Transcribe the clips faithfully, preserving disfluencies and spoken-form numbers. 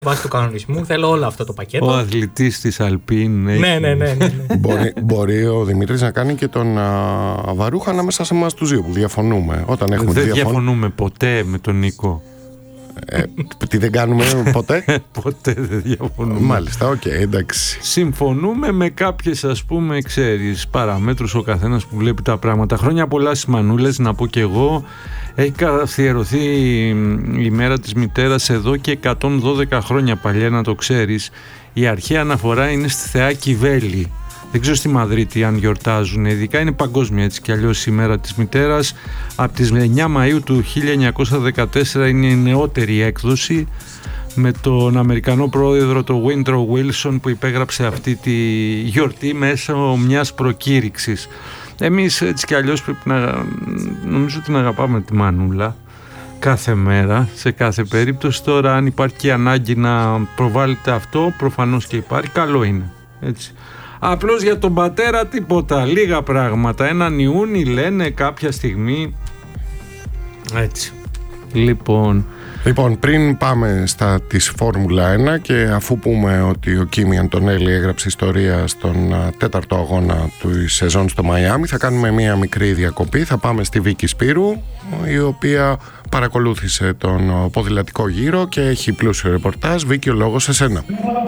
βάσει του κανονισμού. Θέλω όλο αυτό το πακέτο. Ο αθλητής της Αλπίν. Ναι, ναι, ναι, ναι, ναι. μπορεί, μπορεί ο Δημήτρης να κάνει και τον α, Βαρούχα ανάμεσα σε εμάς τους δύο που διαφωνούμε. Όταν έχουμε δεν διαφων... διαφωνούμε ποτέ με τον Νίκο. Ε, τι δεν κάνουμε ποτέ. Ποτέ δεν διαφωνούμε. Μάλιστα, οκ, okay, εντάξει. Συμφωνούμε με κάποιες, ας πούμε, ξέρεις, παραμέτρους ο καθένας που βλέπει τα πράγματα. Χρόνια πολλά στις μανούλες, να πω και εγώ. Έχει καθιερωθεί η μέρα της μητέρας εδώ και εκατόν δώδεκα χρόνια παλιά, να το ξέρεις. Η αρχαία αναφορά είναι στη θεά Κιβέλη. Δεν ξέρω στη Μαδρίτη αν γιορτάζουν, ειδικά είναι παγκόσμια έτσι κι αλλιώς η μέρα της μητέρας. Από τις εννιά Μαΐου του χίλια εννιακόσια δεκατέσσερα είναι η νεότερη έκδοση, με τον Αμερικανό πρόεδρο τον Woodrow Wilson που υπέγραψε αυτή τη γιορτή μέσω μιας προκήρυξης. Εμείς έτσι κι αλλιώς πρέπει να, νομίζω ότι να αγαπάμε τη μανούλα κάθε μέρα, σε κάθε περίπτωση. Τώρα αν υπάρχει και ανάγκη να προβάλλεται αυτό, προφανώς και υπάρχει, καλό είναι, έτσι. Απλώς για τον πατέρα τίποτα, λίγα πράγματα. Έναν Ιούνι λένε κάποια στιγμή. Έτσι. Λοιπόν, λοιπόν πριν πάμε στα της Φόρμουλα ένα και αφού πούμε ότι ο Κίμι Αντωνέλη έγραψε ιστορία στον τέταρτο αγώνα του σεζόν στο Μαϊάμι, θα κάνουμε μία μικρή διακοπή. Θα πάμε στη Βίκη Σπύρου, η οποία παρακολούθησε τον ποδηλατικό γύρο και έχει πλούσιο ρεπορτάζ. Βίκη, ο λόγος σε σένα.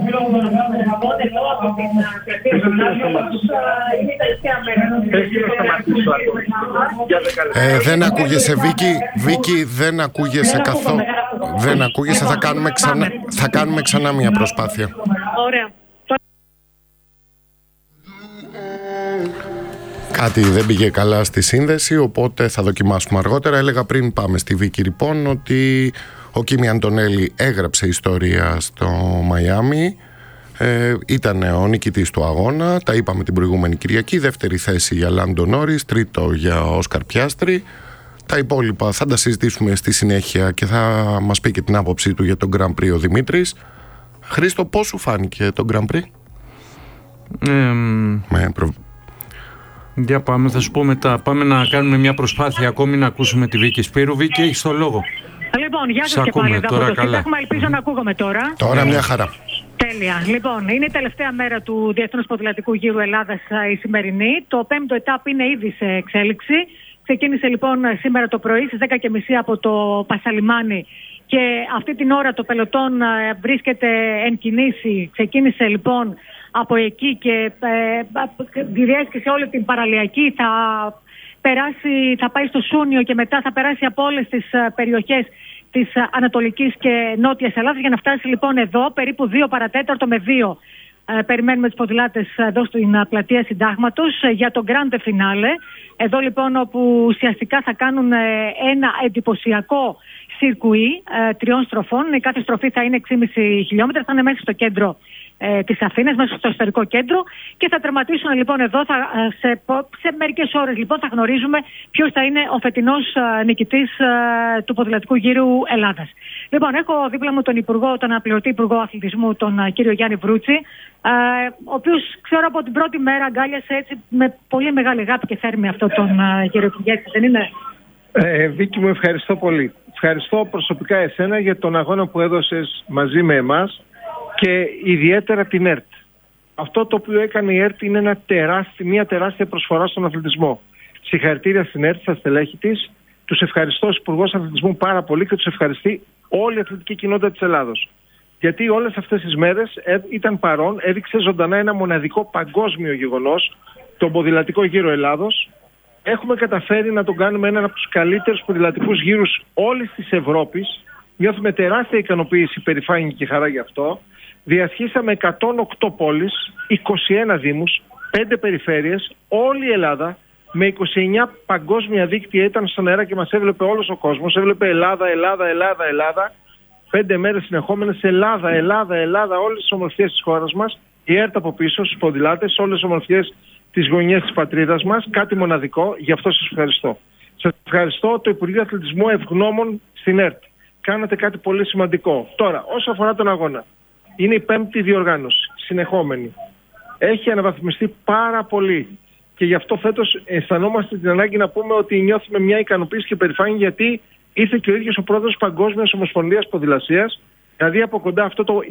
Ε, δεν ακούγεσαι, Βίκη, Βίκη, δεν ακούγεσαι καθόλου. Δεν ακούγεσαι, θα κάνουμε ξανά, θα κάνουμε ξανά μια προσπάθεια. Ωραία. Κάτι δεν πήγε καλά στη σύνδεση, οπότε θα δοκιμάσουμε αργότερα. Έλεγα πριν πάμε στη Βίκη λοιπόν ότι ο Κίμι Αντωνέλη έγραψε ιστορία στο Μαϊάμι. Ε, ήταν ο νικητής του αγώνα, τα είπαμε την προηγούμενη Κυριακή. Δεύτερη θέση για Λάντο Νόρις, τρίτο για Όσκαρ Πιάστρι. Τα υπόλοιπα θα τα συζητήσουμε στη συνέχεια και θα μας πει και την άποψή του για τον Grand Prix ο Δημήτρης. Χρήστο, πώς σου φάνηκε το Grand Prix? Ε, Με προ... Για πάμε, θα σου πω μετά. Πάμε να κάνουμε μια προσπάθεια ακόμη να ακούσουμε τη Βίκη Σπύρου. Βίκη, έχεις το λόγο. Λοιπόν, γεια σας και πάλι. Τώρα καλά. Έχουμε, ελπίζω να ακούγομαι τώρα. Τώρα μια χαρά. Τέλεια. Λοιπόν, είναι η τελευταία μέρα του Διεθνούς Ποδηλατικού Γύρου Ελλάδας η σημερινή. Το πέμπτο ετάπ είναι ήδη σε εξέλιξη. Ξεκίνησε λοιπόν σήμερα το πρωί στις δέκα και μισή από το Πασαλιμάνι και αυτή την ώρα το πελωτόν βρίσκεται εν κινήσει. Ξεκίνησε λοιπόν από εκεί και ε, διέσκησε όλη την παραλιακή. Θα, περάσει, θα πάει στο Σούνιο και μετά θα περάσει από όλες τις περιοχές της Ανατολικής και Νότιας Ελλάδας για να φτάσει λοιπόν εδώ περίπου δύο παρατέταρτο με δύο. Ε, περιμένουμε τους ποδηλάτες εδώ στην πλατεία Συντάγματος για το Grande Finale. Εδώ λοιπόν όπου ουσιαστικά θα κάνουν ε, ένα εντυπωσιακό σιρκουί ε, τριών στροφών. Η κάθε στροφή θα είναι έξι κόμμα πέντε χιλιόμετρα, θα είναι μέσα στο κέντρο ε, της Αθήνας, μέσα στο ιστορικό κέντρο και θα τερματίσουν λοιπόν εδώ θα, σε, σε μερικές ώρες λοιπόν θα γνωρίζουμε ποιος θα είναι ο φετινός ε, νικητής ε, του ποδηλατικού γύρου Ελλάδας. Λοιπόν, έχω δίπλα μου τον Υπουργό, τον Αναπληρωτή Υπουργό Αθλητισμού, τον uh, κύριο Γιάννη Βρούτση, uh, ο οποίος ξέρω από την πρώτη μέρα αγκάλιασε έτσι με πολύ μεγάλη αγάπη και θέρμη αυτό τον uh, κύριο Υπουργέ, δεν είναι? Ε, Βίκη μου, ευχαριστώ πολύ. Ευχαριστώ προσωπικά εσένα για τον αγώνα που έδωσες μαζί με εμάς και ιδιαίτερα την ΕΡΤ. Αυτό το οποίο έκανε η ΕΡΤ είναι ένα τεράστι, μια τεράστια προσφορά στον αθλητισμό. Συγχαρητήρια στην ΕΡΤ, στα στελέχη της. Τους ευχαριστώ ως Υπουργός Αθλητισμού πάρα πολύ και τους ευχαριστεί όλη η αθλητική κοινότητα της Ελλάδος. Γιατί όλες αυτές τις μέρες ήταν παρόν, έδειξε ζωντανά ένα μοναδικό παγκόσμιο γεγονός, τον ποδηλατικό γύρο Ελλάδος. Έχουμε καταφέρει να τον κάνουμε έναν από τους καλύτερους ποδηλατικούς γύρους όλης της Ευρώπης. Νιώθουμε τεράστια ικανοποίηση, περηφάνεια και χαρά γι' αυτό. Διασχίσαμε εκατόν οκτώ πόλεις, είκοσι ένα δήμους, πέντε περιφέρειες, όλη η Ελλάδα. Με είκοσι εννιά παγκόσμια δίκτυα ήταν στον αέρα και μας έβλεπε όλος ο κόσμος. Έβλεπε Ελλάδα, Ελλάδα, Ελλάδα, Ελλάδα. Πέντε μέρες συνεχόμενες Ελλάδα, Ελλάδα, Ελλάδα, όλες τις ομορφιές της χώρας μας. Η ΕΡΤ από πίσω, στους ποδηλάτες, όλες τις ομορφιές της γωνιές της πατρίδας μας. Κάτι μοναδικό, γι' αυτό σας ευχαριστώ. Σας ευχαριστώ το Υπουργείο Αθλητισμού, ευγνώμων στην ΕΡΤ. Κάνατε κάτι πολύ σημαντικό. Τώρα, όσο αφορά τον αγώνα, είναι η πέμπτη διοργάνωση, συνεχόμενη. Έχει αναβαθμιστεί πάρα πολύ. Και γι' αυτό φέτος αισθανόμαστε την ανάγκη να πούμε ότι νιώθουμε μια ικανοποίηση και περηφάνεια γιατί ήρθε και ο ίδιος ο πρόεδρος Παγκόσμιας Ομοσπονδίας Ποδηλασίας, δηλαδή από κοντά αυτό το